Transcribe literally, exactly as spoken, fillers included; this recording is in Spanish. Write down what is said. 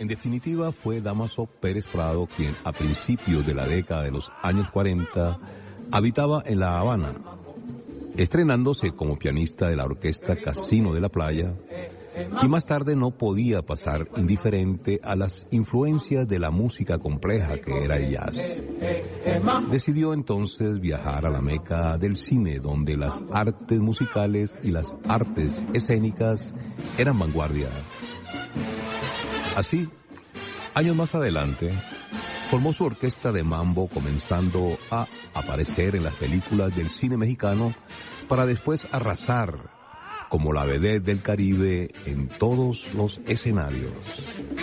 En definitiva, fue Dámaso Pérez Prado quien a principios de la década de los años cuarenta habitaba en La Habana, estrenándose como pianista de la orquesta Casino de la Playa, y más tarde no podía pasar indiferente a las influencias de la música compleja que era el jazz. Decidió entonces viajar a la meca del cine, donde las artes musicales y las artes escénicas eran vanguardia. Así, años más adelante, formó su orquesta de mambo, comenzando a aparecer en las películas del cine mexicano para después arrasar como la vedette del Caribe en todos los escenarios.